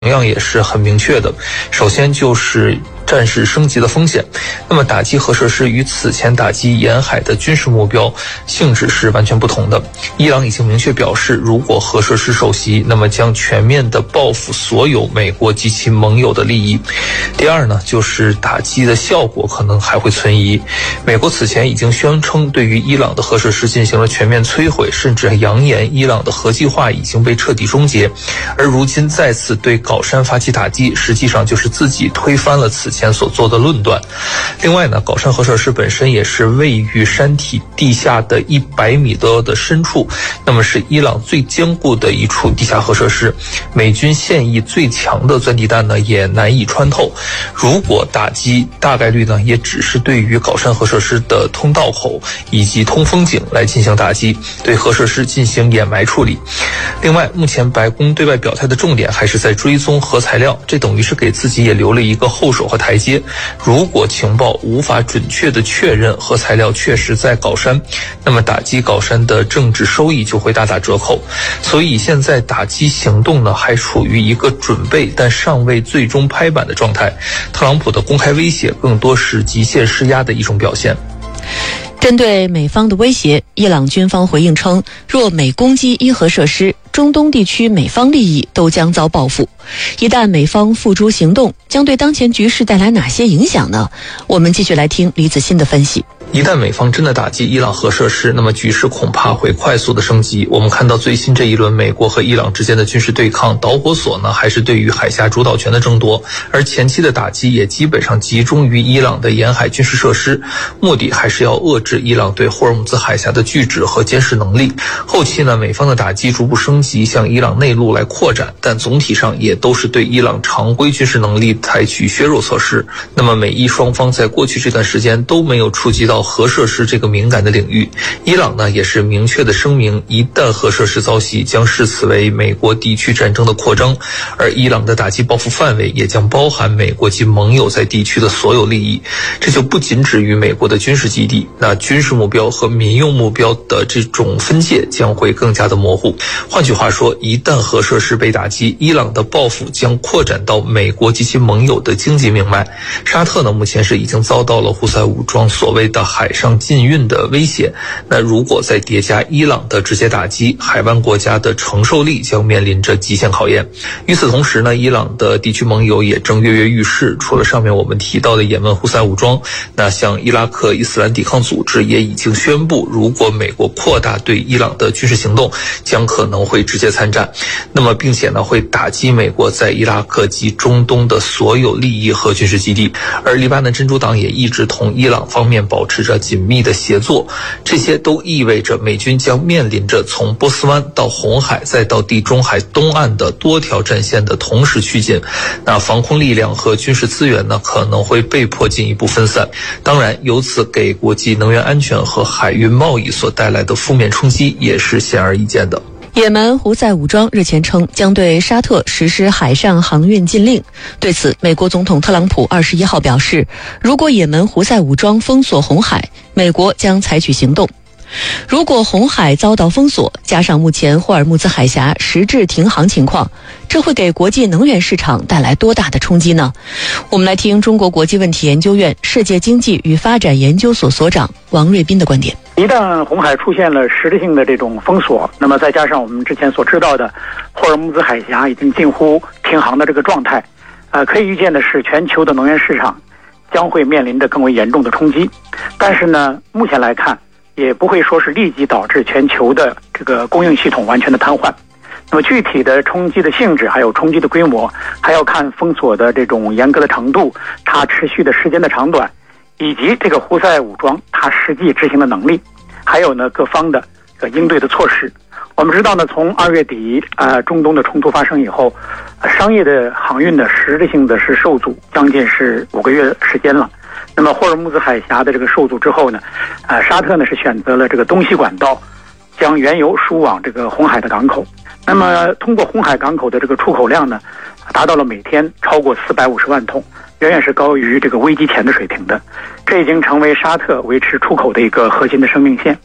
样也是很明确的。首先就是战事升级的风险。那么打击核设施与此前打击沿海的军事目标性质是完全不同的。伊朗已经明确表示，如果核设施受袭，那么将全面的报复所有美国及其盟友的利益。第二呢，就是打击的效果可能还会存疑。美国此前已经宣称对于伊朗的核设施进行了全面摧毁，甚至扬言伊朗的核计划已经被彻底终结。而如今再次对皋山发起打击，实际上就是自己推翻了此前所做的论断。另外呢，皋山核设施本身也是位于山体地下的100米多的深处，那么是伊朗最坚固的一处地下核设施，美军现役最强的钻地弹呢也难以穿透。如果打击，大概率呢也只是对于皋山核设施的通道口以及通风井来进行打击，对核设施进行掩埋处理。另外，目前白宫对外表态的重点还是在追踪核材料，这等于是给自己也留了一个后手和台阶。如果情报无法准确的确认核材料确实在皋山，那么打击皋山的政治收益就会大打折扣。所以现在打击行动呢还处于一个准备但尚未最终拍板的状态。特朗普的公开威胁更多是极限施压的一种表现。 针对美方的威胁，伊朗军方回应称，若美攻击伊核设施，中东地区美方利益都将遭报复。一旦美方付诸行动，将对当前局势带来哪些影响呢？我们继续来听李子欣的分析。 一旦美方真的打击伊朗核设施，那么局势恐怕会快速的升级。我们看到最新这一轮美国和伊朗之间的军事对抗，导火索呢还是对于海峡主导权的争夺，而前期的打击也基本上集中于伊朗的沿海军事设施，目的还是要遏制伊朗对霍尔木兹海峡的拒止和监视能力。后期呢，美方的打击逐步升级，向伊朗内陆来扩展，但总体上也都是对伊朗常规军事能力采取削弱措施。那么美伊双方在过去这段时间都没有触及到核设施这个敏感的领域。伊朗呢也是明确的声明，一旦核设施遭袭，将视此为美国地区战争的扩张，而伊朗的打击报复范围也将包含美国及盟友在地区的所有利益。这就不仅止于美国的军事基地，那军事目标和民用目标的这种分界将会更加的模糊。换句话说，一旦核设施被打击，伊朗的报复将扩展到美国及其盟友的经济命脉。沙特呢目前是已经遭到了胡塞武装所谓的海上禁运的威胁，那如果再叠加伊朗的直接打击，海湾国家的承受力将面临着极限考验。与此同时呢，伊朗的地区盟友也正跃跃欲试，除了上面我们提到的也门胡塞武装，那像伊拉克伊斯兰抵抗组织也已经宣布，如果美国扩大对伊朗的军事行动，将可能会直接参战，那么并且呢会打击美国在伊拉克及中东的所有利益和军事基地。而黎巴嫩真主党也一直同伊朗方面保持着紧密的协作，这些都意味着美军将面临着从波斯湾到红海再到地中海东岸的多条战线的同时趋近，那防空力量和军事资源呢可能会被迫进一步分散。当然，由此给国际能源安全和海运贸易所带来的负面冲击也是显而易见的。 也门胡塞武装日前称将对沙特实施海上航运禁令。对此，美国总统特朗普21号表示，如果也门胡塞武装封锁红海，美国将采取行动。如果红海遭到封锁，加上目前霍尔木兹海峡实质停航情况，这会给国际能源市场带来多大的冲击呢？我们来听中国国际问题研究院世界经济与发展研究所所长王瑞斌的观点。 一旦红海出现了实质性的这种封锁，那么再加上我们之前所知道的霍尔木兹海峡已经近乎停航的这个状态，可以预见的是全球的能源市场将会面临着更为严重的冲击。但是呢，目前来看也不会说是立即导致全球的这个供应系统完全的瘫痪。那么具体的冲击的性质还有冲击的规模，还要看封锁的这种严格的程度，它持续的时间的长短，以及这个胡塞武装它实际执行的能力，还有呢各方的应对的措施。我们知道呢，从2月底中东的冲突发生以后，商业的航运呢实质性的是受阻，将近是5个月时间了。那么霍尔木兹海峡的这个受阻之后呢，沙特呢是选择了这个东西管道，将原油输往这个红海的港口。那么通过红海港口的这个出口量呢，达到了每天超过450万桶，远远是高于这个危机前的水平的。这已经成为沙特维持出口的一个核心的生命线。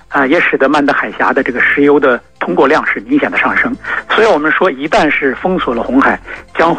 也使得曼德海峡的这个石油的通过量是明显的上升。所以我们说，一旦是封锁了红海，将